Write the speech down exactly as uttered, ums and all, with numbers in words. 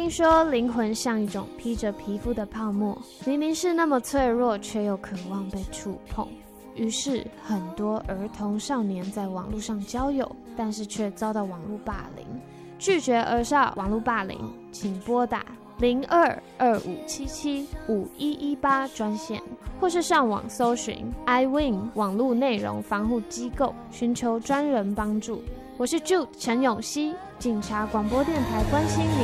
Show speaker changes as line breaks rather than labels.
听说灵魂像一种披着皮肤的泡沫，明明是那么脆弱，却又渴望被触碰。于是很多儿童少年在网络上交友，但是却遭到网络霸凌。拒绝儿少网络霸凌，请拨打零二二五七七五一一八专线，或是上网搜寻 I Win 网络内容防护机构，寻求专人帮助。我是 Jude 陈永熙，警察广播电台关心您。